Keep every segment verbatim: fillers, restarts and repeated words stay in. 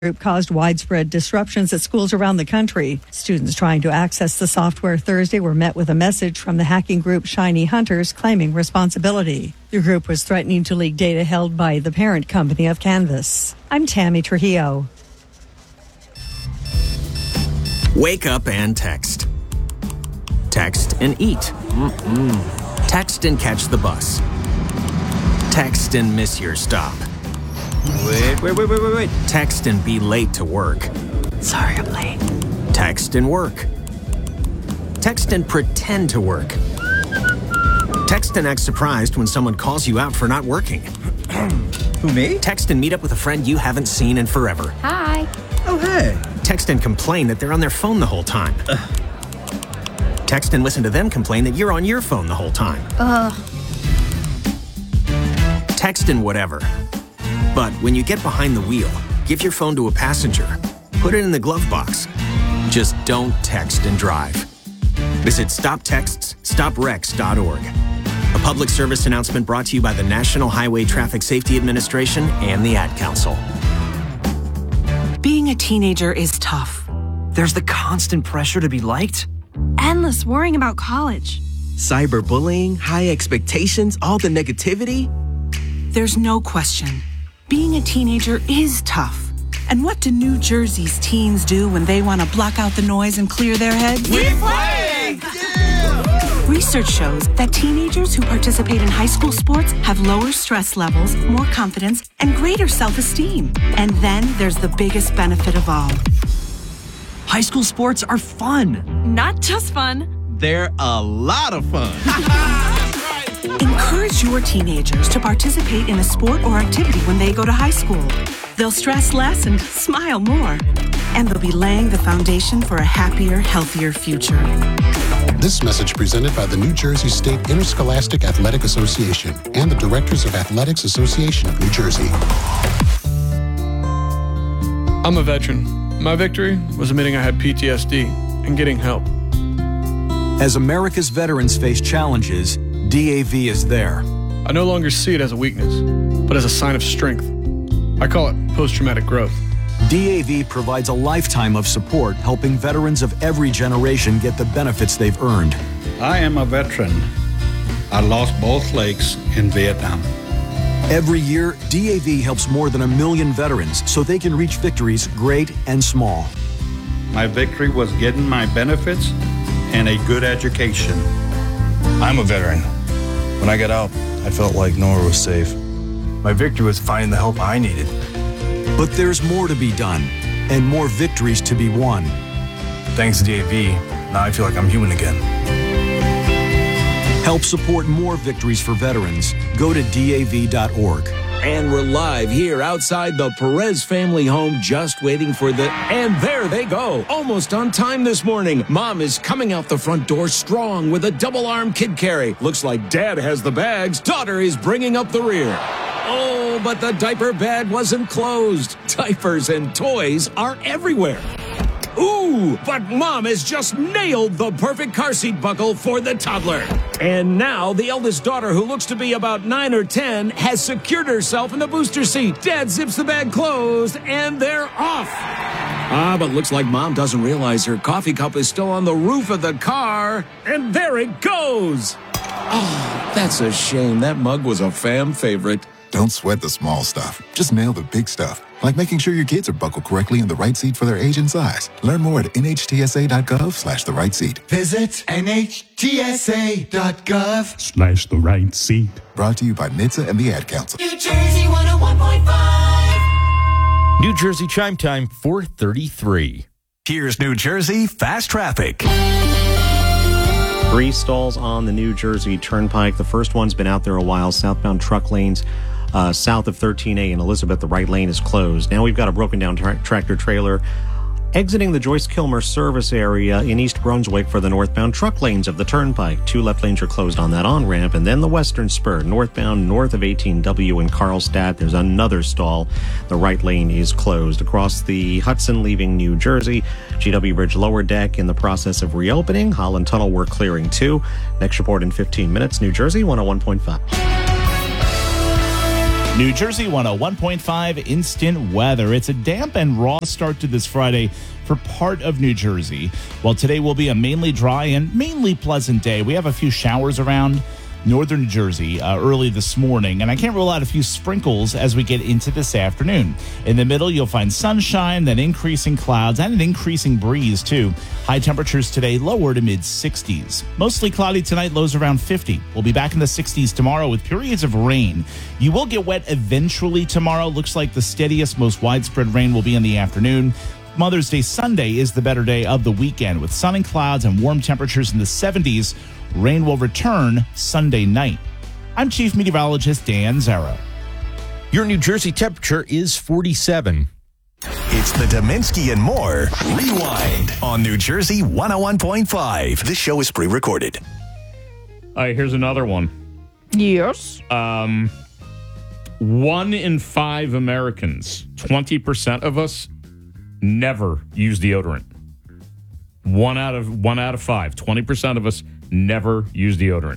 group caused widespread disruptions at schools around the country. Students trying to access the software Thursday were met with a message from the hacking group Shiny Hunters claiming responsibility. The group was threatening to leak data held by the parent company of Canvas. I'm Tammy Trujillo. Wake up and text. Text and eat. Mm-mm. Text and catch the bus. Text and miss your stop. Wait, wait, wait, wait, wait, wait. Text and be late to work. Sorry, I'm late. Text and work. Text and pretend to work. Text and act surprised when someone calls you out for not working. Who, me? Text and meet up with a friend you haven't seen in forever. Hi. Oh, hey. Text and complain that they're on their phone the whole time. Ugh. Text and listen to them complain that you're on your phone the whole time. Ugh. Text and whatever. But when you get behind the wheel, give your phone to a passenger. Put it in the glove box. Just don't text and drive. Visit stop texts stop wrecks dot org. A public service announcement brought to you by the National Highway Traffic Safety Administration and the Ad Council. Being a teenager is tough. There's the constant pressure to be liked. Endless worrying about college. Cyberbullying, high expectations, all the negativity. There's no question. Being a teenager is tough. And what do New Jersey's teens do when they want to block out the noise and clear their heads? We play! Yeah! Research shows that teenagers who participate in high school sports have lower stress levels, more confidence, and greater self-esteem. And then there's the biggest benefit of all. High school sports are fun. Not just fun. They're a lot of fun. Encourage your teenagers to participate in a sport or activity when they go to high school. They'll stress less and smile more. And they'll be laying the foundation for a happier, healthier future. This message presented by the New Jersey State Interscholastic Athletic Association and the Directors of Athletics Association of New Jersey. I'm a veteran. My victory was admitting I had P T S D and getting help. As America's veterans face challenges, D A V is there. I no longer see it as a weakness, but as a sign of strength. I call it post-traumatic growth. D A V provides a lifetime of support, helping veterans of every generation get the benefits they've earned. I am a veteran. I lost both legs in Vietnam. Every year, D A V helps more than a million veterans so they can reach victories great and small. My victory was getting my benefits and a good education. I'm a veteran. When I got out, I felt like nowhere was safe. My victory was finding the help I needed. But there's more to be done, and more victories to be won. Thanks to D A V, now I feel like I'm human again. Help support more victories for veterans. Go to D A V dot org. And we're live here outside the Perez family home, just waiting for the... And there they go, almost on time this morning. Mom is coming out the front door strong with a double-arm kid carry. Looks like Dad has the bags. Daughter is bringing up the rear. Oh, but the diaper bag wasn't closed. Diapers and toys are everywhere. Ooh, but Mom has just nailed the perfect car seat buckle for the toddler. And now the eldest daughter, who looks to be about nine or ten, has secured herself in the booster seat. Dad zips the bag closed, and they're off. Ah, but looks like Mom doesn't realize her coffee cup is still on the roof of the car. And there it goes. Oh, that's a shame. That mug was a fam favorite. Don't sweat the small stuff. Just nail the big stuff. Like making sure your kids are buckled correctly in the right seat for their age and size. Learn more at N H T S A dot gov slash the right seat. Visit N H T S A dot gov slash the right seat. Brought to you by N H T S A and the Ad Council. New Jersey one oh one point five. New Jersey Chime Time, four thirty-three. Here's New Jersey Fast Traffic. Three stalls on the New Jersey Turnpike. The first one's been out there a while. Southbound truck lanes uh, south of thirteen A in Elizabeth, the right lane is closed. Now we've got a broken down tra- tractor trailer exiting the Joyce Kilmer service area in East Brunswick for the northbound truck lanes of the Turnpike. Two left lanes are closed on that on-ramp. And then the western spur, northbound north of eighteen W in Carlstadt. There's another stall. The right lane is closed. Across the Hudson leaving New Jersey, G W Bridge lower deck in the process of reopening. Holland Tunnel we're clearing too. Next report in fifteen minutes. New Jersey one oh one point five. New Jersey one oh one point five instant weather. It's a damp and raw start to this Friday for part of New Jersey. While today will be a mainly dry and mainly pleasant day, we have a few showers around northern New Jersey uh, early this morning, and I can't rule out a few sprinkles as we get into this afternoon. In the middle, you'll find sunshine, then increasing clouds, and an increasing breeze, too. High temperatures today lower to mid sixties. Mostly cloudy tonight, lows around fifty. We'll be back in the sixties tomorrow with periods of rain. You will get wet eventually tomorrow. Looks like the steadiest, most widespread rain will be in the afternoon. Mother's Day Sunday is the better day of the weekend with sun and clouds and warm temperatures in the seventies. Rain will return Sunday night. I'm Chief Meteorologist Dan Zara. Your New Jersey temperature is forty-seven. It's the Dominski and More Rewind on New Jersey one oh one point five. This show is pre-recorded. All right, here's another one. Yes. Um, one in five Americans, twenty percent of us, never use deodorant. One out of one out of five, twenty percent of us never use deodorant.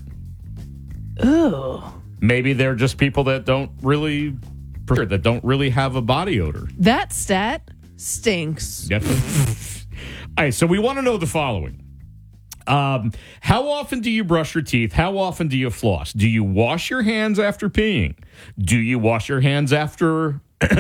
Ooh. Maybe they're just people that don't really that don't really have a body odor. That stat stinks. Yep. All right, so we want to know the following. Um, how often do you brush your teeth? How often do you floss? Do you wash your hands after peeing? Do you wash your hands after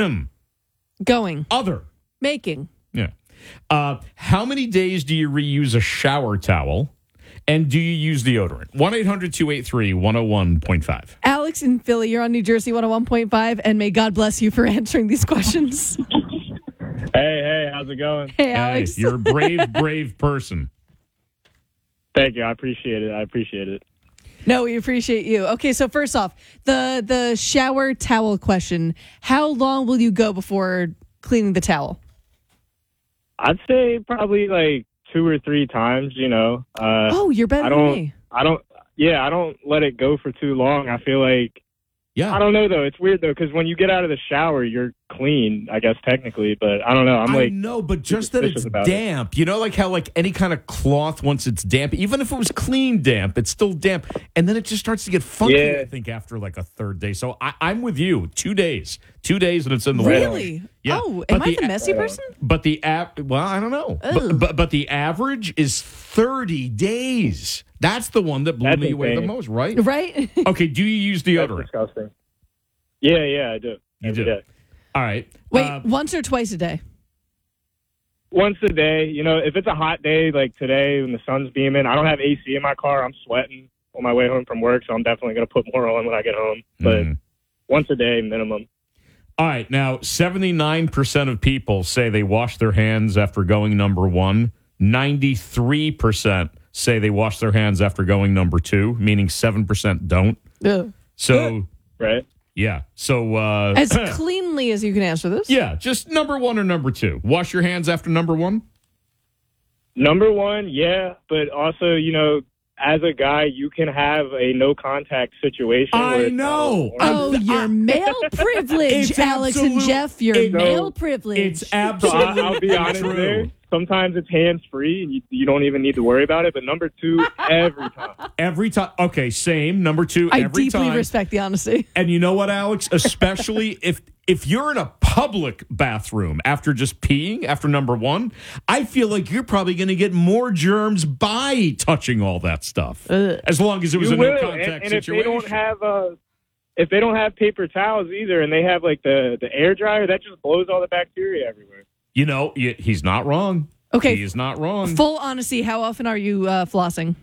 going? Other. Making. Yeah. Uh, how many days do you reuse a shower towel? And do you use deodorant? one eight hundred two eight three one oh one point five. Alex in Philly, you're on New Jersey one oh one point five, and may God bless you for answering these questions. Hey, hey, how's it going? Hey, Alex. Hey, you're a brave, brave person. Thank you. I appreciate it. I appreciate it. No, we appreciate you. Okay, so first off, the the shower towel question. How long will you go before cleaning the towel? I'd say probably like two or three times, you know. Uh, oh, you're better I don't, than me. I don't, yeah, I don't let it go for too long. I feel like, yeah. I don't know, though. It's weird, though, because when you get out of the shower, you're clean, I guess, technically. But I don't know. I'm like, I know, but just that it's damp. It. You know, like how like any kind of cloth, once it's damp, even if it was clean damp, it's still damp. And then it just starts to get funky, yeah. I think, after like a third day. So I, I'm with you. Two days. Two days and it's in the Really? water. Yeah. Oh, am but I the messy person? But the app, well, I don't know. But, but but the average is thirty days. That's the one that blew That's me away the insane. most, right? Right. Okay, do you use deodorant? That's disgusting. Yeah, yeah, I do. You Every do. day. All right. Wait, Uh, once or twice a day? Once a day. You know, if it's a hot day like today when the sun's beaming, I don't have A C in my car. I'm sweating on my way home from work, so I'm definitely going to put more on when I get home. But Mhm. once a day minimum. All right. Now, seventy-nine percent of people say they wash their hands after going number one. ninety-three percent say they wash their hands after going number two, meaning seven percent don't. Yeah. So, right. Yeah. So, uh, As cleanly as you can answer this. yeah, just number one or number two. Wash your hands after number one? Number one, yeah, but also, you know, as a guy, you can have a no contact situation. I where it's know. not a- Oh, your male privilege, It's Alex and absolute- Jeff. Your it- male No, privilege. It's So I, absolutely I'll be honest true. there. Sometimes it's hands free and you, you don't even need to worry about it. But number two, every time. Every time. Okay, same. Number two, I every deeply time. respect the honesty. And you know what, Alex? Especially if if you're in a public bathroom after just peeing, after number one, I feel like you're probably going to get more germs by touching all that stuff. Ugh. As long as it was You a will, no contact and, and if situation. they don't have uh, if they don't have paper towels either, and they have like the the air dryer, that just blows all the bacteria everywhere. You know, y- he's not wrong. Okay. He is not wrong. Full honesty, how often are you uh, flossing?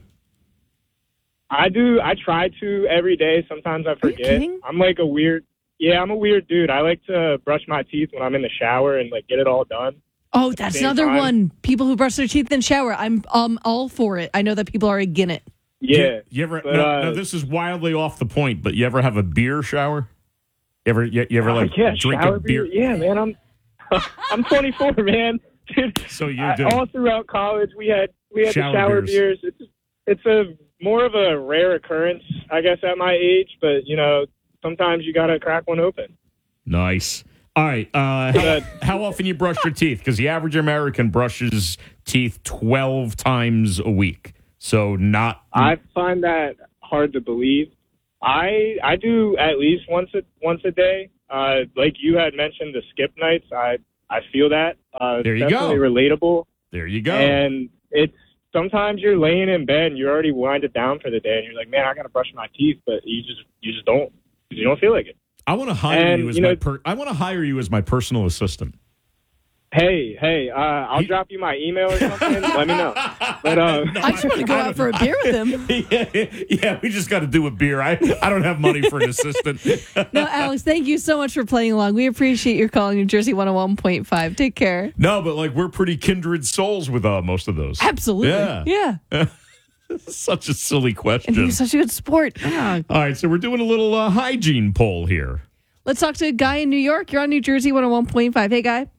I do. I try to every day. Sometimes I forget. kidding? I'm like a weird. Yeah, I'm a weird dude. I like to brush my teeth when I'm in the shower and like get it all done. Oh, At the that's same another time. one. People who brush their teeth and shower. I'm um all for it. I know that people are against it. Yeah. You, you ever? but, no, uh, no, this is wildly off the point. But you ever have a beer shower? You ever? You, you ever like yeah, drink shower a beer? Yeah, man. I'm I'm twenty-four, man. Dude, So you I- do. all throughout college, we had we had Shower the shower beers. beers. It's it's a more of a rare occurrence, I guess, at my age. But you know, sometimes you gotta crack one open. Nice. All right. Uh, how, how often you brush your teeth? Because the average American brushes teeth twelve times a week. So not. I find that hard to believe. I I do at least once a once a day. Uh, like you had mentioned, the skip nights. I I feel that. Uh, There you definitely go. Relatable. There you go. And it's sometimes you're laying in bed and you're already winded down for the day, and you're like, man, I gotta brush my teeth, but you just you just don't. You don't feel like it. I want to hire And, you as you my know- per- I want to hire you as my personal assistant. Hey, hey, uh, I'll drop you my email or something. Let me know. But uh, I just want to go out for a beer with him. yeah, yeah, we just got to do a beer. I I don't have money for an assistant. No, Alex, thank you so much for playing along. We appreciate your call, New Jersey one oh one point five. Take care. No, but like we're pretty kindred souls with uh, most of those. Absolutely. Yeah. Yeah. Such a silly question. And you're such a good sport. Ah. All right, so we're doing a little uh, hygiene poll here. Let's talk to a guy in New York. You're on New Jersey one oh one point five. Hey, guy.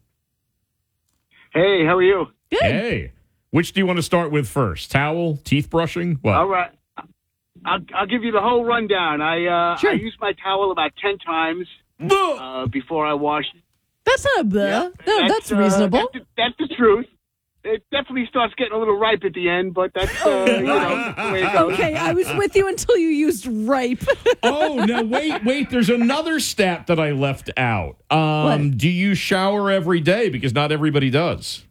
Hey, how are you? Good. Hey, which do you want to start with first? Towel, teeth brushing? What? All right. I'll, I'll give you the whole rundown. I uh, Sure. I use my towel about ten times uh, before I wash it. That's not a blah. Yeah, No, that's, uh, reasonable. That's the, that's the truth. It definitely starts getting a little ripe at the end, but that's uh, you know the way it goes. Okay, I was with you until you used ripe. Oh, no, wait, wait. There's another stat that I left out. Um, do you shower every day? Because not everybody does.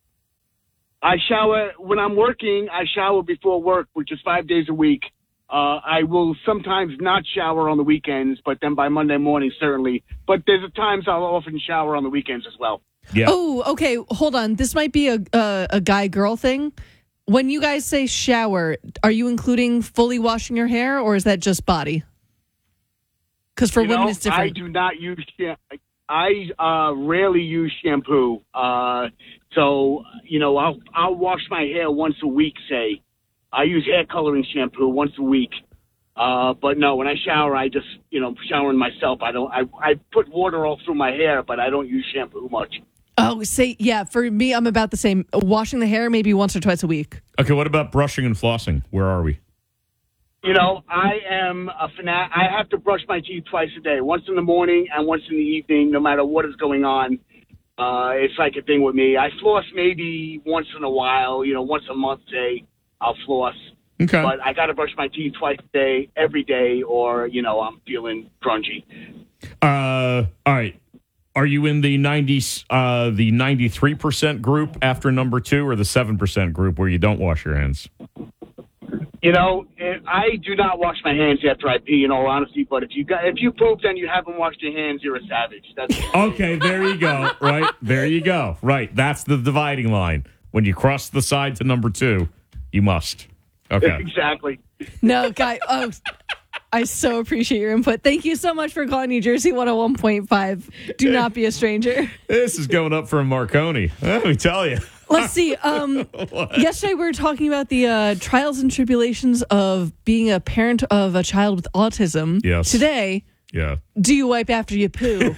I shower when I'm working. I shower before work, which is five days a week. Uh, I will sometimes not shower on the weekends, but then by Monday morning, certainly. But there's times I'll often shower on the weekends as well. Yeah. Oh, okay. Hold on. This might be a a, a guy girl thing. When you guys say shower, are you including fully washing your hair, or is that just body? Because for You women, know, it's different. I do not use sham- I uh, rarely use shampoo. Uh, so you know, I'll I'll wash my hair once a week. Say, I use hair coloring shampoo once a week. Uh, but no, when I shower, I just you know showering myself. I don't. I I put water all through my hair, but I don't use shampoo much. Oh, say yeah. For me, I'm about the same. Washing the hair maybe once or twice a week. Okay, what about brushing and flossing? Where are we? You know, I am a fanat. I have to brush my teeth twice a day, once in the morning and once in the evening, no matter what is going on. Uh, it's like a thing with me. I floss maybe once in a while, you know, once a month, say, I'll floss. Okay. But I got to brush my teeth twice a day, every day, or, you know, I'm feeling grungy. Uh, all right. Are you in the ninety, uh, the ninety-three percent group after number two, or the seven percent group where you don't wash your hands? You know, it, I do not wash my hands after I pee, in all honesty. But if you got, if you pooped and you haven't washed your hands, you're a savage. That's Okay, there you go. Right, there you go. Right, that's the dividing line. When you cross the side to number two, you must. Okay. Exactly. No, guy. Oh, I so appreciate your input. Thank you so much for calling New Jersey one oh one point five. Do not be a stranger. This is going up for Marconi. Let me tell you. Let's see. Um, yesterday we were talking about the uh, trials and tribulations of being a parent of a child with autism. Yes. Today, Yeah. do you wipe after you poo?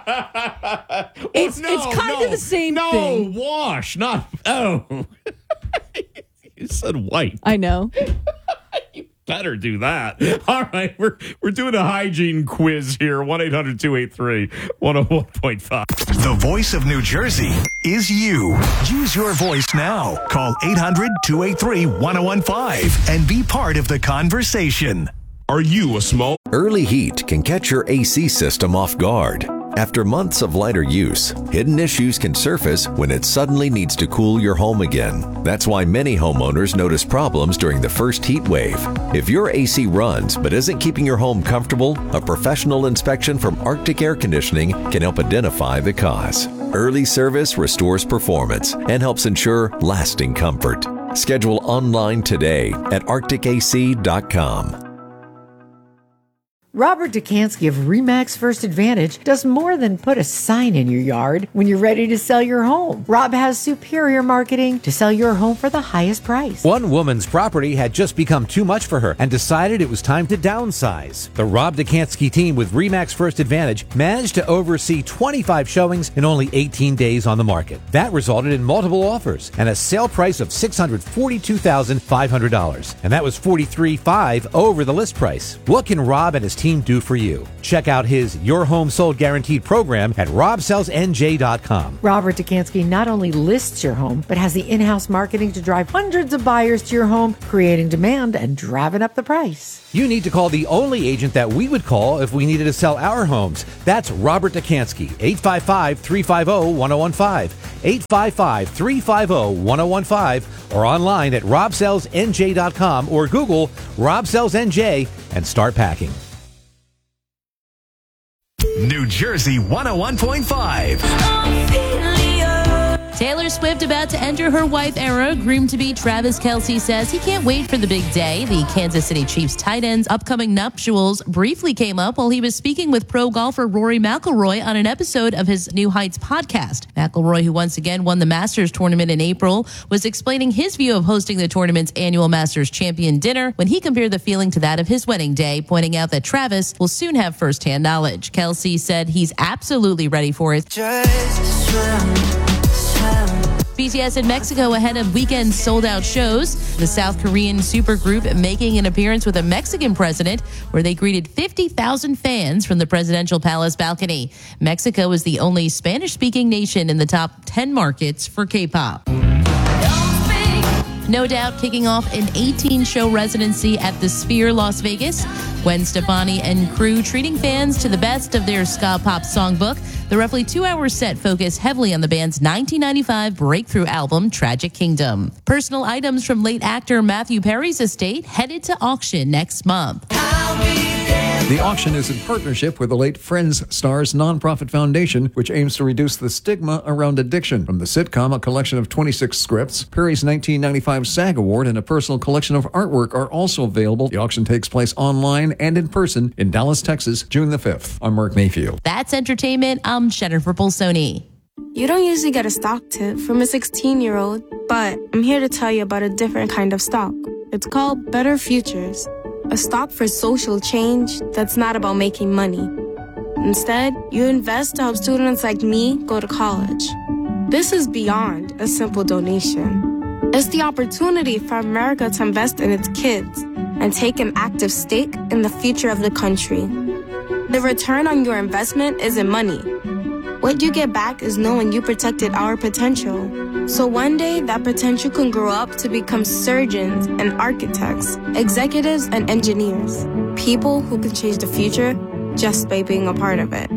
it's no, it's kind no, of the same no, thing. wash, not oh. You said wipe. I know. Better do that. All right, we're we're doing a hygiene quiz here. one eight hundred two eight three one oh one point five. The voice of New Jersey is you. Use your voice now. Call eight hundred two eight three one oh one five and be part of the conversation. Are you a small? Early heat can catch your A C system off guard. After months of lighter use, hidden issues can surface when it suddenly needs to cool your home again. That's why many homeowners notice problems during the first heat wave. If your A C runs but isn't keeping your home comfortable, a professional inspection from Arctic Air Conditioning can help identify the cause. Early service restores performance and helps ensure lasting comfort. Schedule online today at arctic a c dot com. Robert Dukansky of RE/MAX First Advantage does more than put a sign in your yard when you're ready to sell your home. Rob has superior marketing to sell your home for the highest price. One woman's property had just become too much for her and decided it was time to downsize. The Rob Dukansky team with RE/MAX First Advantage managed to oversee twenty-five showings in only eighteen days on the market. That resulted in multiple offers and a sale price of six hundred forty-two thousand five hundred dollars. And that was forty-three thousand five hundred dollars over the list price. What can Rob and his team do for you? Check out his Your Home Sold Guaranteed program at rob sells n j dot com. Robert Dukansky not only lists your home, but has the in-house marketing to drive hundreds of buyers to your home, creating demand and driving up the price. You need to call the only agent that we would call if we needed to sell our homes. That's Robert Dukansky, eight five five, three five zero, one zero one five, eight five five, three five zero, one zero one five, or online at rob sells n j dot com or Google Rob Sells N J and start packing. New Jersey one oh one point five. Taylor Swift about to enter her wife era. Groomed to be, Travis Kelce says he can't wait for the big day. The Kansas City Chiefs tight end's upcoming nuptials briefly came up while he was speaking with pro golfer Rory McIlroy on an episode of his New Heights podcast. McIlroy, who once again won the Masters tournament in April, was explaining his view of hosting the tournament's annual Masters champion dinner when he compared the feeling to that of his wedding day, pointing out that Travis will soon have firsthand knowledge. Kelce said he's absolutely ready for it. Just swim. B T S in Mexico ahead of weekend sold-out shows. The South Korean supergroup making an appearance with a Mexican president, where they greeted fifty thousand fans from the presidential palace balcony. Mexico is the only Spanish-speaking nation in the top ten markets for K-pop. No Doubt kicking off an eighteen-show residency at the Sphere, Las Vegas. Gwen Stefani and crew treating fans to the best of their ska pop songbook. The roughly two-hour set focused heavily on the band's nineteen ninety-five breakthrough album, Tragic Kingdom. Personal items from late actor Matthew Perry's estate headed to auction next month. The auction is in partnership with the late Friends Stars nonprofit foundation, which aims to reduce the stigma around addiction. From the sitcom, a collection of twenty-six scripts, Perry's nineteen ninety-five SAG Award, and a personal collection of artwork are also available. The auction takes place online and in person in Dallas, Texas, June the fifth. I'm Mark Mayfield. That's entertainment. I'm Jennifer Bolsoni. You don't usually get a stock tip from a sixteen-year-old, but I'm here to tell you about a different kind of stock. It's called Better Futures. A stock for social change that's not about making money. Instead, you invest to help students like me go to college. This is beyond a simple donation. It's the opportunity for America to invest in its kids and take an active stake in the future of the country. The return on your investment isn't money. What you get back is knowing you protected our potential. So one day, that potential can grow up to become surgeons and architects, executives and engineers, people who can change the future just by being a part of it.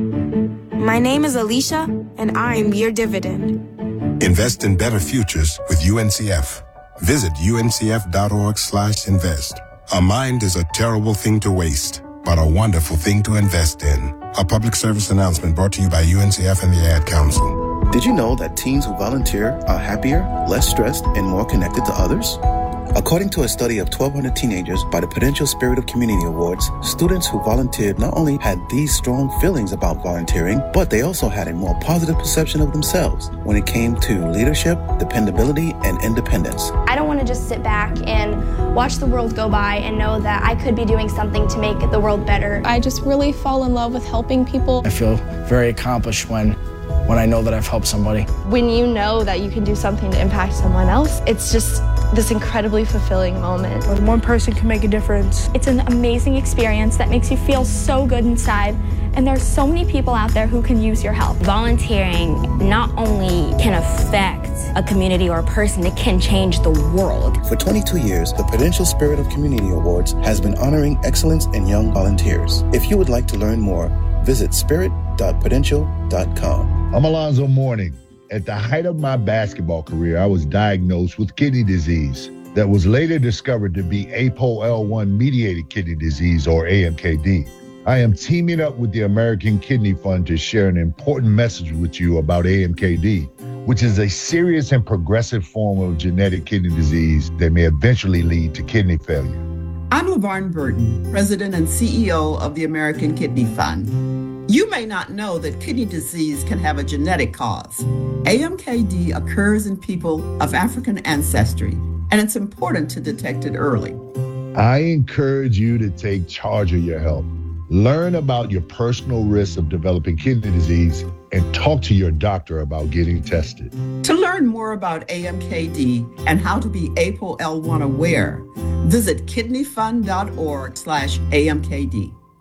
My name is Alicia, and I'm your dividend. Invest in better futures with U N C F. Visit uncf.org slash invest. A mind is a terrible thing to waste, but a wonderful thing to invest in. A public service announcement brought to you by U N C F and the Ad Council. Did you know that teens who volunteer are happier, less stressed, and more connected to others? According to a study of twelve hundred teenagers by the Prudential Spirit of Community Awards, students who volunteered not only had these strong feelings about volunteering, but they also had a more positive perception of themselves when it came to leadership, dependability, and independence. I don't want to just sit back and watch the world go by and know that I could be doing something to make the world better. I just really fall in love with helping people. I feel very accomplished when when I know that I've helped somebody. When you know that you can do something to impact someone else, it's just this incredibly fulfilling moment. When one person can make a difference. It's an amazing experience that makes you feel so good inside, and there's so many people out there who can use your help. Volunteering not only can affect a community or a person, it can change the world. For twenty-two years, the Prudential Spirit of Community Awards has been honoring excellence in young volunteers. If you would like to learn more, visit spirit dot prudential dot com. I'm Alonzo Mourning. At the height of my basketball career, I was diagnosed with kidney disease that was later discovered to be A P O L one mediated kidney disease, or A M K D. I am teaming up with the American Kidney Fund to share an important message with you about A M K D, which is a serious and progressive form of genetic kidney disease that may eventually lead to kidney failure. I'm LaVarn Burton, President and C E O of the American Kidney Fund. You may not know that kidney disease can have a genetic cause. A M K D occurs in people of African ancestry, and it's important to detect it early. I encourage you to take charge of your health. Learn about your personal risks of developing kidney disease and talk to your doctor about getting tested. To learn more about A M K D and how to be A P O L one aware, visit kidney fund dot org slash A M K D.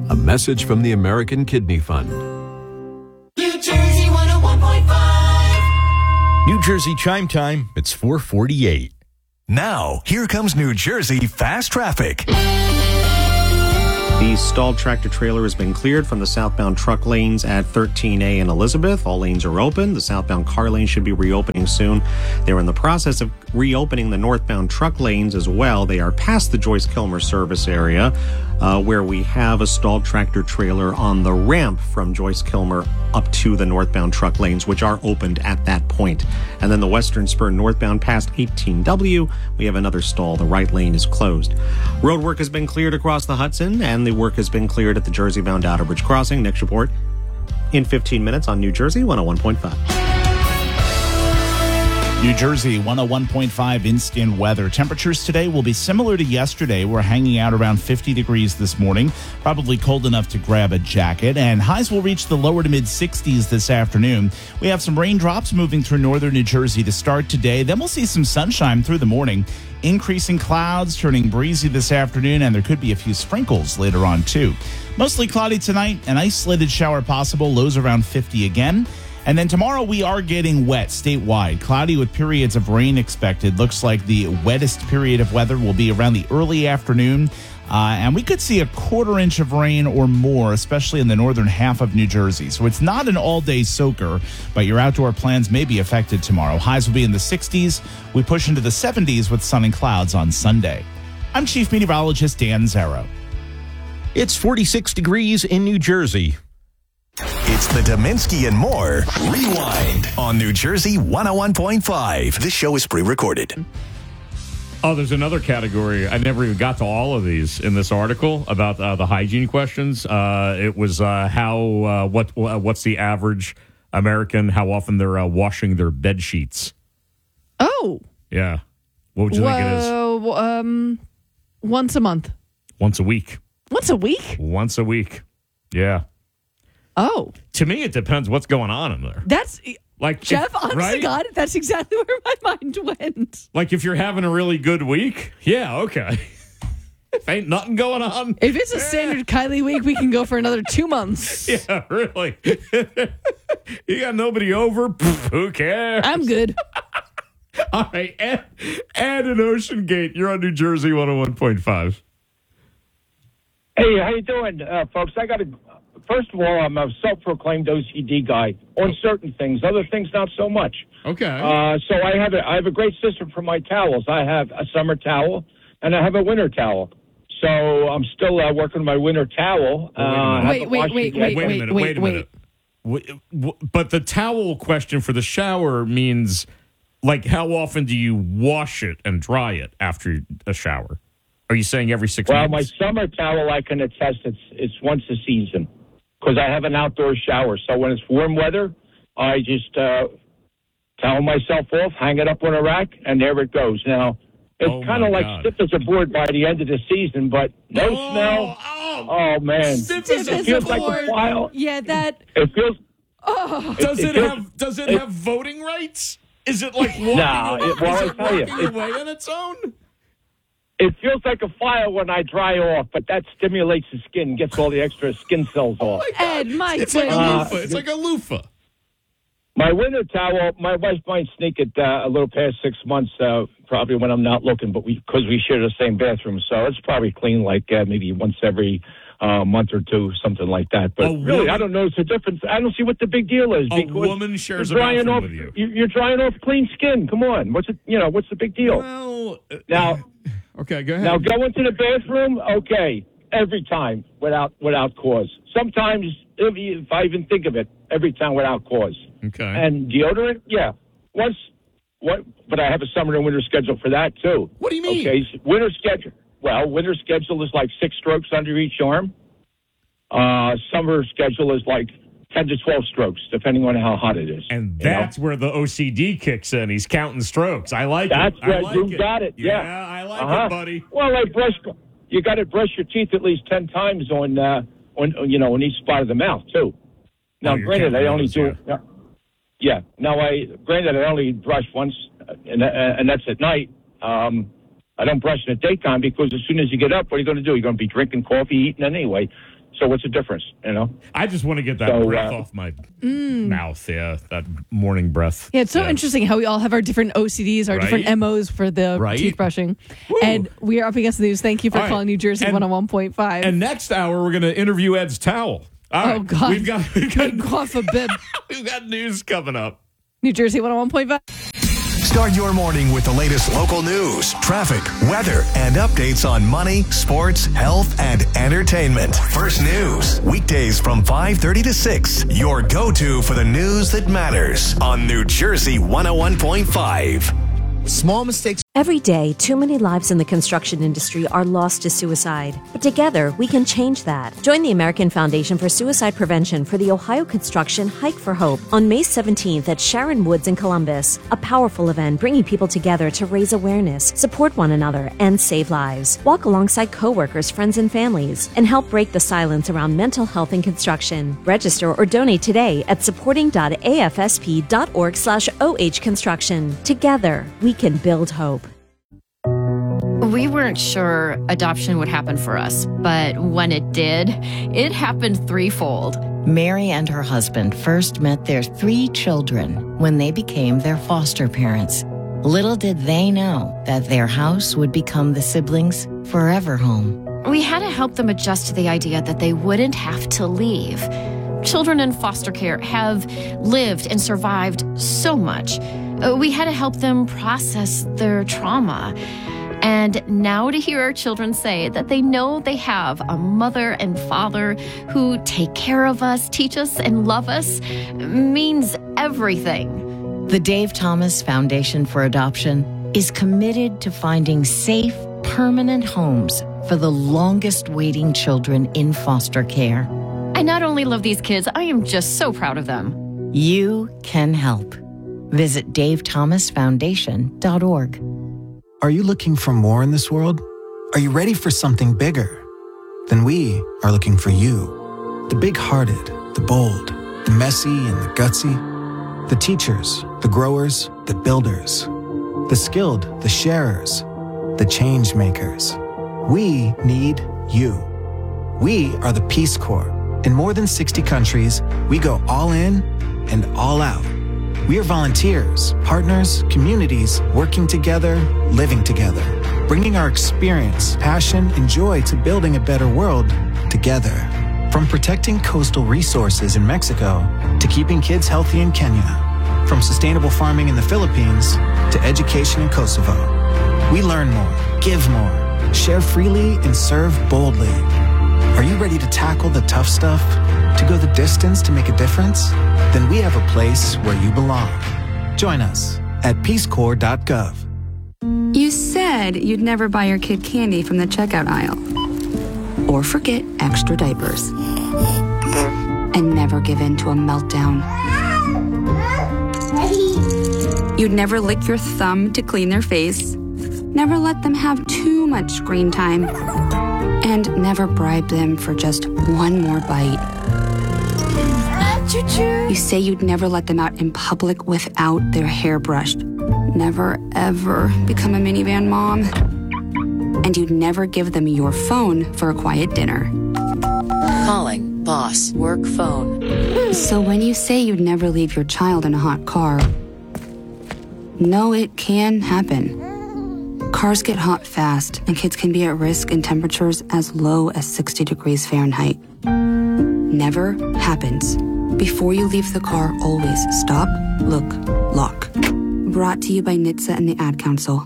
A message from the American Kidney Fund. New Jersey one oh one point five. New Jersey chime time. It's four forty-eight. Now, here comes New Jersey Fast Traffic. The stalled tractor trailer has been cleared from the southbound truck lanes at thirteen A and Elizabeth. All lanes are open. The southbound car lane should be reopening soon. They're in the process of reopening the northbound truck lanes as well. They are past the Joyce Kilmer service area, uh, where we have a stalled tractor trailer on the ramp from Joyce Kilmer up to the northbound truck lanes, which are opened at that point. And then the western spur northbound past eighteen W, we have another stall. The right lane is closed. Road work has been cleared across the Hudson, and the work has been cleared at the Jersey-bound Outer Bridge Crossing. Next report in fifteen minutes on New Jersey one oh one point five. New Jersey one oh one point five instant weather. Temperatures today will be similar to yesterday. We're hanging out around fifty degrees this morning, probably cold enough to grab a jacket, and highs will reach the lower to mid sixties this afternoon. We have some raindrops moving through northern New Jersey to start today. Then we'll see some sunshine through the morning. Increasing clouds, turning breezy this afternoon, and there could be a few sprinkles later on, too. Mostly cloudy tonight, an isolated shower possible, lows around fifty again. And then tomorrow we are getting wet statewide. Cloudy with periods of rain expected. Looks like the wettest period of weather will be around the early afternoon. Uh, and we could see a quarter inch of rain or more, especially in the northern half of New Jersey. So it's not an all-day soaker, but your outdoor plans may be affected tomorrow. Highs will be in the sixties. We push into the seventies with sun and clouds on Sunday. I'm Chief Meteorologist Dan Zarrow. It's forty-six degrees in New Jersey. It's the Dominski and More Rewind on New Jersey one oh one point five. This show is pre-recorded. Oh, there's another category. I never even got to all of these in this article about uh, the hygiene questions. Uh, it was uh, how uh, what uh, what's the average American? How often they're uh, washing their bed sheets? Oh, yeah. What would you think it is? Whoa, um, once a month. Once a week. Once a week? Once a week. Yeah. Oh. To me, it depends what's going on in there. That's like Jeff. if, Honest right? to God, that's exactly where my mind went. Like if you're having a really good week, yeah, okay. If ain't nothing going on, if it's a standard Kylie week, we can go for another two months. Yeah, really. You got nobody over. Pff, who cares? I'm good. All right, Ed, Ed in Ocean Gate. You're on New Jersey one oh one point five. Hey, how you doing, uh, folks? I got to. First of all, I'm a self-proclaimed O C D guy on certain things. Other things, not so much. Okay. Uh, so I have a I have a great system for my towels. I have a summer towel and I have a winter towel. So I'm still uh, working on my winter towel. Uh, wait, wait, wait, wait, wait a minute. Wait a minute. Wait, wait. But the towel question for the shower means, like, how often do you wash it and dry it after a shower? Are you saying every six well, months? Well, my summer towel, I can attest it's it's once a season because I have an outdoor shower. So when it's warm weather, I just uh, towel myself off, hang it up on a rack, and there it goes. Now, it's Oh, kind of my like God. stiff as a board by the end of the season, but no Oh, smell. oh. Oh, man. Stiff it as a feels board. like a file. Yeah, that. It feels. Oh. Does It- it, it feels- have Does it, it- have voting rights? Is it like walking, Nah, away, it- well, is I'll it tell you, walking it- away on its own? It feels like a file when I dry off, but that stimulates the skin, gets all the extra skin cells off. Ed, my It's like a Uh, loofah. It's like a loofah. My winter towel, my wife might sneak it uh, a little past six months, uh, probably when I'm not looking, but we because we share the same bathroom, so it's probably clean like uh, maybe once every uh, month or two, something like that. But A really, woman- I don't notice the difference. I don't see what the big deal is. A because woman shares a you're drying bathroom off, with you. You're drying off clean skin. Come on, what's it? You know, what's the big deal? Well, uh, now, okay, go ahead. now go into the bathroom. Okay, every time without without cause. Sometimes, if, if I even think of it, every time without cause. Okay. And deodorant, yeah. Once, what? But I have a summer and winter schedule for that too. What do you mean? Okay, so winter schedule. Well, winter schedule is like six strokes under each arm. Uh, summer schedule is like ten to twelve strokes, depending on how hot it is. And you know? that's where the O C D kicks in. He's counting strokes. I like That's it. I where like you it. got it. Yeah, Yeah, I like Uh-huh. it, buddy. Well, I brush. You got to brush your teeth at least ten times on, uh, on you know, on each spot of the mouth too. Now, Oh, you're granted, I counting only those, do. yeah. Yeah. Now, I granted I only brush once, uh, and uh, and that's at night. Um, I don't brush in the daytime because as soon as you get up, what are you going to do? You're going to be drinking coffee, eating anyway. So what's the difference, you know? I just want to get that So, breath uh, off my Mm. mouth. Yeah, that morning breath. Yeah, it's so interesting how we all have our different O C Ds, our Right? different M Os for the Right? teeth brushing. And we are up against the news. Thank you for All right. calling New Jersey And- one oh one point five. And next hour, we're going to interview Ed's towel. All right. Oh, God. We've got, we've got, Take off a bib. we've got news coming up. New Jersey one oh one point five. Start your morning with the latest local news, traffic, weather, and updates on money, sports, health, and entertainment. First News, weekdays from five thirty to six. Your go-to for the news that matters on New Jersey one oh one point five. Small mistakes. Every day, too many lives in the construction industry are lost to suicide. But together, we can change that. Join the American Foundation for Suicide Prevention for the Ohio Construction Hike for Hope on May seventeenth at Sharon Woods in Columbus. A powerful event bringing people together to raise awareness, support one another, and save lives. Walk alongside coworkers, friends, and families, and help break the silence around mental health in construction. Register or donate today at supporting.afsp.org slash OH construction. Together, we can build hope. We weren't sure adoption would happen for us, but when it did, it happened threefold. Mary and her husband first met their three children when they became their foster parents. Little did they know that their house would become the siblings' forever home. We had to help them adjust to the idea that they wouldn't have to leave. Children in foster care have lived and survived so much. Uh, We had to help them process their trauma. And now to hear our children say that they know they have a mother and father who take care of us, teach us, and love us means everything. The Dave Thomas Foundation for Adoption is committed to finding safe, permanent homes for the longest waiting children in foster care. I not only love these kids, I am just so proud of them. You can help. Visit dave thomas foundation dot org. Are you looking for more in this world? Are you ready for something bigger? Then we are looking for you. The big-hearted, the bold, the messy and the gutsy. The teachers, the growers, the builders. The skilled, the sharers, the change makers. We need you. We are the Peace Corps. In more than sixty countries, we go all in and all out. We are volunteers, partners, communities, working together, living together, bringing our experience, passion, and joy to building a better world together. From protecting coastal resources in Mexico to keeping kids healthy in Kenya, from sustainable farming in the Philippines to education in Kosovo. We learn more, give more, share freely, and serve boldly. Are you ready to tackle the tough stuff? To go the distance to make a difference? Then we have a place where you belong. Join us at peace corps dot gov. You said you'd never buy your kid candy from the checkout aisle. Or forget extra diapers. And never give in to a meltdown. You'd never lick your thumb to clean their face. Never let them have too much screen time. And never bribe them for just one more bite. You say you'd never let them out in public without their hair brushed. Never, ever become a minivan mom. And you'd never give them your phone for a quiet dinner. Calling boss work phone. So when you say you'd never leave your child in a hot car, no, it can happen. Cars get hot fast, and kids can be at risk in temperatures as low as sixty degrees Fahrenheit. Never happens. Before you leave the car, always stop, look, lock. Brought to you by N H T S A and the Ad Council.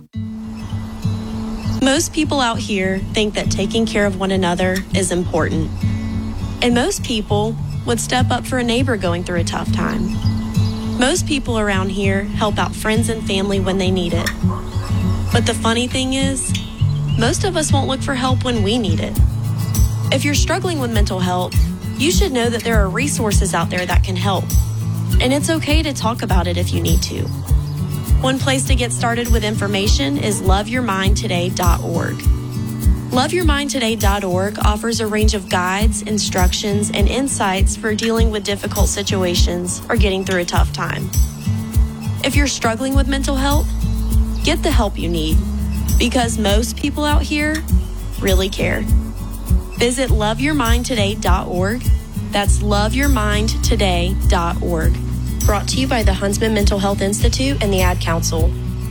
Most people out here think that taking care of one another is important. And most people would step up for a neighbor going through a tough time. Most people around here help out friends and family when they need it. But the funny thing is, most of us won't look for help when we need it. If you're struggling with mental health, you should know that there are resources out there that can help. And it's okay to talk about it if you need to. One place to get started with information is love your mind today dot org. love your mind today dot org offers a range of guides, instructions, and insights for dealing with difficult situations or getting through a tough time. If you're struggling with mental health, get the help you need, because most people out here really care. Visit love your mind today dot org. That's love your mind today dot org. Brought to you by the Huntsman Mental Health Institute and the Ad Council.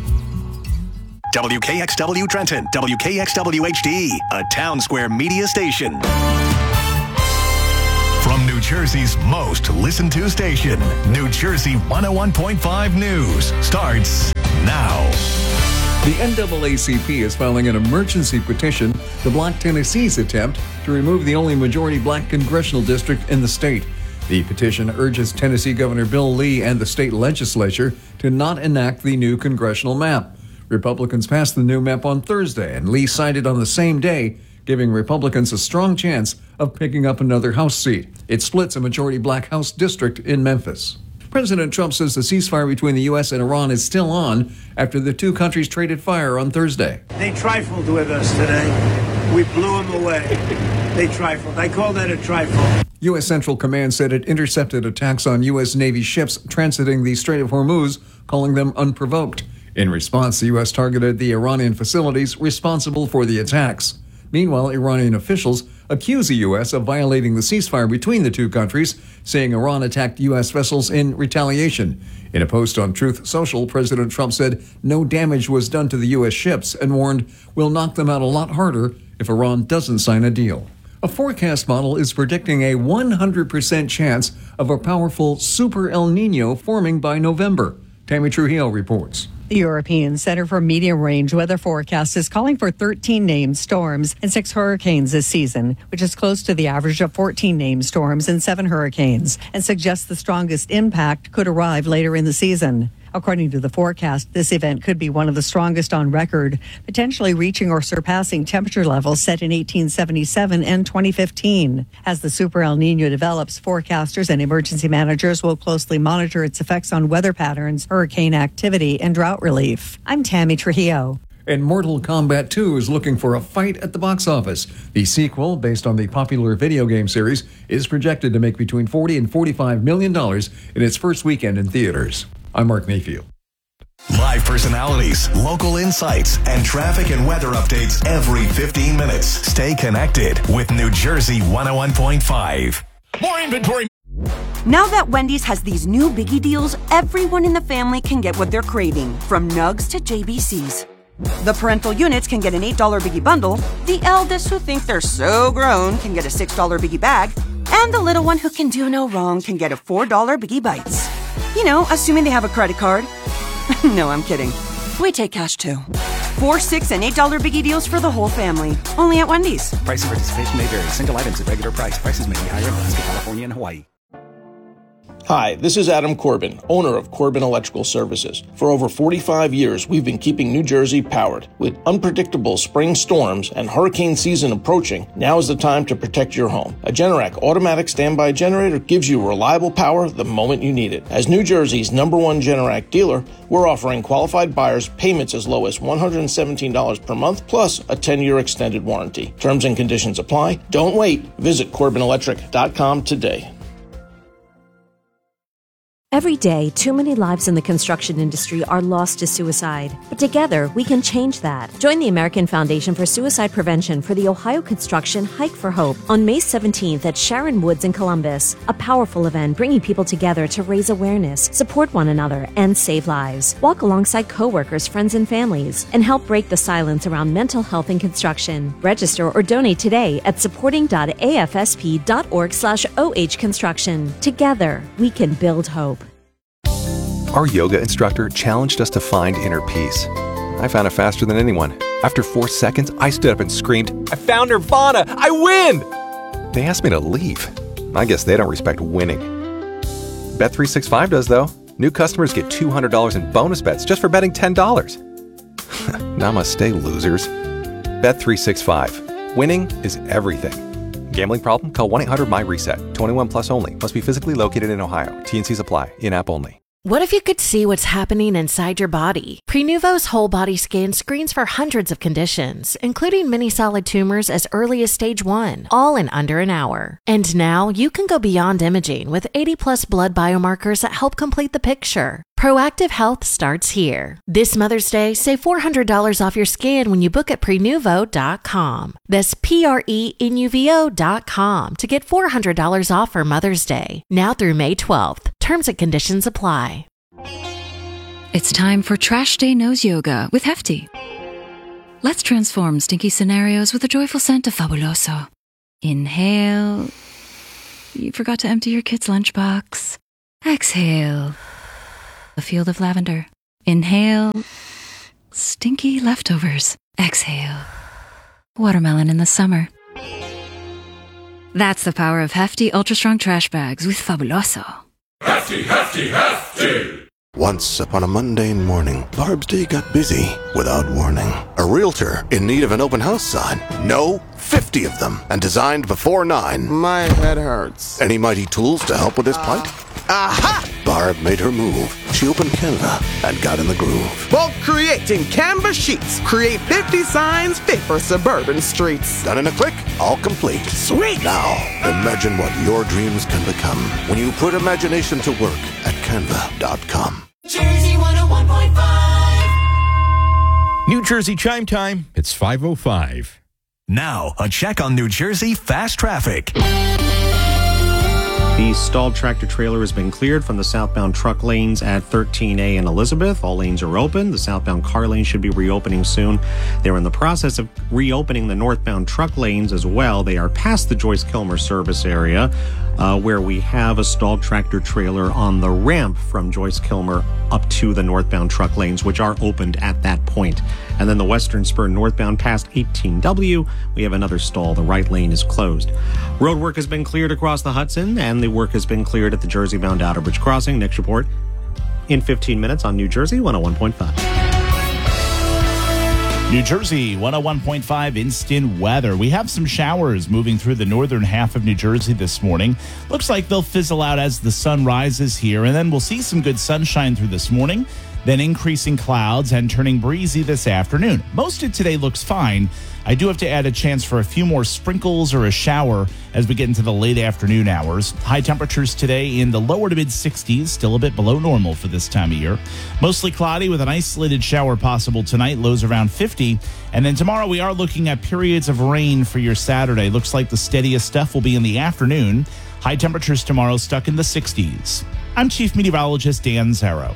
W K X W Trenton, W K X W H D, a Town Square media station. From New Jersey's most listened to station, New Jersey one oh one point five News starts now. The N double A C P is filing an emergency petition to block Tennessee's attempt to remove the only majority black congressional district in the state. The petition urges Tennessee Governor Bill Lee and the state legislature to not enact the new congressional map. Republicans passed the new map on Thursday, and Lee signed it on the same day, giving Republicans a strong chance of picking up another House seat. It splits a majority black House district in Memphis. President Trump says the ceasefire between the U S and Iran is still on after the two countries traded fire on Thursday. They trifled with us today. We blew them away. They trifled. I call that a trifle. U S Central Command said it intercepted attacks on U S Navy ships transiting the Strait of Hormuz, calling them unprovoked. In response, the U S targeted the Iranian facilities responsible for the attacks. Meanwhile, Iranian officials accuse the U S of violating the ceasefire between the two countries, saying Iran attacked U S vessels in retaliation. In a post on Truth Social, President Trump said no damage was done to the U S ships and warned, "We'll knock them out a lot harder if Iran doesn't sign a deal." A forecast model is predicting a one hundred percent chance of a powerful Super El Nino forming by November. Tammy Trujillo reports. The European Center for Medium Range Weather Forecast is calling for thirteen named storms and six hurricanes this season, which is close to the average of fourteen named storms and seven hurricanes, and suggests the strongest impact could arrive later in the season. According to the forecast, this event could be one of the strongest on record, potentially reaching or surpassing temperature levels set in eighteen seventy-seven and twenty fifteen. As the Super El Nino develops, forecasters and emergency managers will closely monitor its effects on weather patterns, hurricane activity, and drought relief. I'm Tammy Trujillo. And Mortal Kombat two is looking for a fight at the box office. The sequel, based on the popular video game series, is projected to make between forty and forty-five million dollars in its first weekend in theaters. I'm Mark Mayfield. Live personalities, local insights, and traffic and weather updates every fifteen minutes. Stay connected with New Jersey one oh one point five. More inventory. Now that Wendy's has these new biggie deals, everyone in the family can get what they're craving, from nugs to J B Cs. The parental units can get an eight dollar biggie bundle, the eldest who think they're so grown can get a six dollar biggie bag, and the little one who can do no wrong can get a four dollar biggie bites. You know, assuming they have a credit card. No, I'm kidding. We take cash too. Four, six, and eight dollar biggie deals for the whole family. Only at Wendy's. Price and participation may vary. Single items at regular price. Prices may be higher in Alaska, California, and Hawaii. Hi, this is Adam Corbin, owner of Corbin Electrical Services. For over forty-five years, we've been keeping New Jersey powered. With unpredictable spring storms and hurricane season approaching, now is the time to protect your home. A Generac automatic standby generator gives you reliable power the moment you need it. As New Jersey's number one Generac dealer, we're offering qualified buyers payments as low as one hundred seventeen dollars per month, plus a ten-year extended warranty. Terms and conditions apply. Don't wait. Visit Corbin Electric dot com today. Every day, too many lives in the construction industry are lost to suicide. But together, we can change that. Join the American Foundation for Suicide Prevention for the Ohio Construction Hike for Hope on May seventeenth at Sharon Woods in Columbus. A powerful event bringing people together to raise awareness, support one another, and save lives. Walk alongside coworkers, friends, and families, and help break the silence around mental health in construction. Register or donate today at supporting dot a f s p dot org slash o h construction. Together, we can build hope. Our yoga instructor challenged us to find inner peace. I found it faster than anyone. After four seconds, I stood up and screamed, "I found Nirvana! I win!" They asked me to leave. I guess they don't respect winning. Bet three sixty-five does, though. New customers get two hundred dollars in bonus bets just for betting ten dollars. Namaste, losers. Bet three sixty-five. Winning is everything. Gambling problem? Call one eight hundred my reset. twenty-one plus only. Must be physically located in Ohio. T and Cs apply. In-app only. What if you could see what's happening inside your body? Prenuvo's whole body scan screens for hundreds of conditions, including many solid tumors as early as stage one, all in under an hour. And now you can go beyond imaging with eighty plus blood biomarkers that help complete the picture. Proactive health starts here. This Mother's Day, save four hundred dollars off your scan when you book at prenuvo dot com. That's P R E N U V O dot com to get four hundred dollars off for Mother's Day. Now through May twelfth. Terms and conditions apply. It's time for Trash Day Nose Yoga with Hefty. Let's transform stinky scenarios with a joyful scent of Fabuloso. Inhale. You forgot to empty your kid's lunchbox. Exhale. A field of lavender. Inhale. Stinky leftovers. Exhale. Watermelon in the summer. That's the power of Hefty Ultra Strong Trash Bags with Fabuloso. Hefty, hefty, hefty! Once upon a mundane morning, Barb's day got busy without warning. A realtor in need of an open house sign. No, fifty of them, and designed before nine. My head hurts. Any mighty tools to help with his plight? Aha! Barb made her move. She opened Canva and got in the groove. Bulk creating Canva sheets. Create fifty signs fit for suburban streets. Done in a click, all complete. Sweet! Now, imagine what your dreams can become when you put imagination to work at canva dot com. Jersey one oh one point five. New Jersey chime time. It's five oh five. Now, a check on New Jersey fast traffic. The stalled tractor trailer has been cleared from the southbound truck lanes at thirteen A in Elizabeth. All lanes are open. The southbound car lane should be reopening soon. They're in the process of reopening the northbound truck lanes as well. They are past the Joyce Kilmer service area, uh, where we have a stalled tractor trailer on the ramp from Joyce Kilmer up to the northbound truck lanes, which are opened at that point. And then the western spur northbound past eighteen W, we have another stall. The right lane is closed. Road work has been cleared across the Hudson, and the work has been cleared at the Jersey-bound Outer Bridge Crossing. Next report in fifteen minutes on New Jersey one oh one point five. New Jersey one oh one point five instant weather. We have some showers moving through the northern half of New Jersey this morning. Looks like they'll fizzle out as the sun rises here, and then we'll see some good sunshine through this morning, then increasing clouds and turning breezy this afternoon. Most of today looks fine. I do have to add a chance for a few more sprinkles or a shower as we get into the late afternoon hours. High temperatures today in the lower to mid sixties, still a bit below normal for this time of year. Mostly cloudy with an isolated shower possible tonight, lows around fifty. And then tomorrow we are looking at periods of rain for your Saturday. Looks like the steadiest stuff will be in the afternoon. High temperatures tomorrow stuck in the sixties. I'm Chief Meteorologist Dan Zarrow.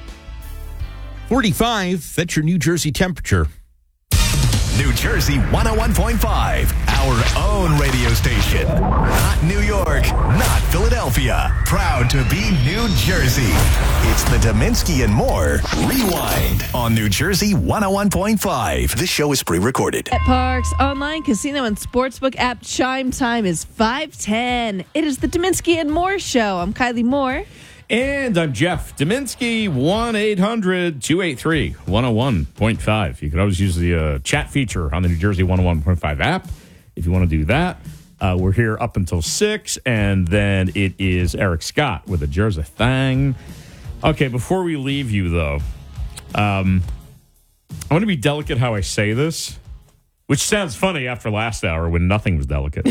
forty-five, that's your New Jersey temperature. New Jersey one oh one point five, our own radio station. Not New York, not Philadelphia. Proud to be New Jersey. It's the Dominski and More Rewind on New Jersey one oh one point five. This show is pre-recorded. At Parks Online Casino and Sportsbook app, chime time is five ten. It is the Dominski and More Show. I'm Kylie Moore. And I'm Jeff Dominski, one eight hundred two eight three one oh one point five. You can always use the uh, chat feature on the New Jersey one oh one point five app if you want to do that. Uh, we're here up until six, and then it is Eric Scott with a Jersey thing. Okay, before we leave you, though, um, I want to be delicate how I say this, which sounds funny after last hour when nothing was delicate.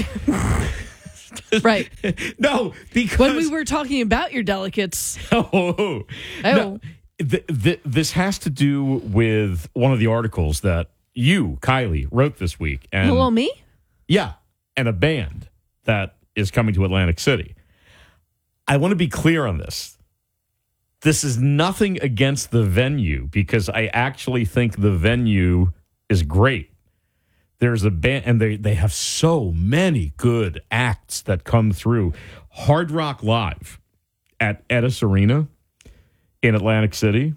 Right. No, because when we were talking about your delicates. Oh, oh. No, th- th- this has to do with one of the articles that you, Kylie, wrote this week. And Hello, me? Yeah, and a band that is coming to Atlantic City. I want to be clear on this. This is nothing against the venue, because I actually think the venue is great. There's a band, and they, they have so many good acts that come through. Hard Rock Live at Edis Arena in Atlantic City.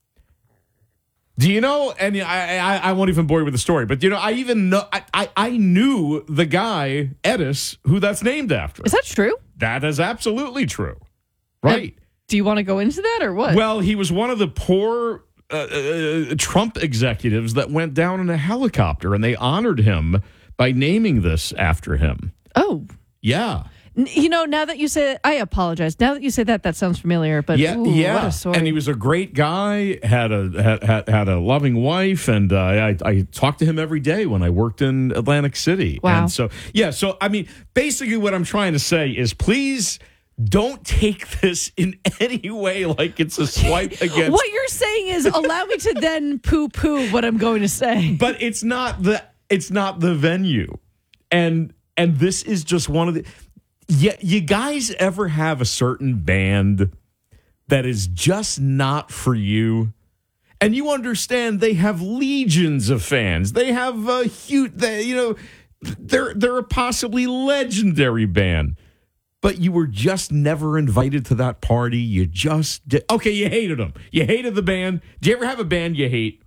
Do you know, and I, I, I won't even bore you with the story, but you know, I even know, I, I, I knew the guy, Edis, who that's named after. Is that true? That is absolutely true. Right. Uh, do you want to go into that or what? Well, he was one of the poor Uh, uh, Trump executives that went down in a helicopter, and they honored him by naming this after him. Oh. Yeah. You know, now that you say it, I apologize. Now that you say that, that sounds familiar. But yeah, ooh, yeah. what a story. And he was a great guy. Had a had had, had a loving wife, and uh, I I talked to him every day when I worked in Atlantic City. Wow. And so yeah, so I mean, basically, what I'm trying to say is, please don't take this in any way like it's a swipe against. What you're saying is, allow me to then poo-poo what I'm going to say. But it's not the it's not the venue, and and this is just one of the. Yeah, you guys ever have a certain band that is just not for you? And you understand they have legions of fans. They have a huge, they, you know, they're they're a possibly legendary band. But you were just never invited to that party. You just did. Okay, you hated them. You hated the band. Do you ever have a band you hate?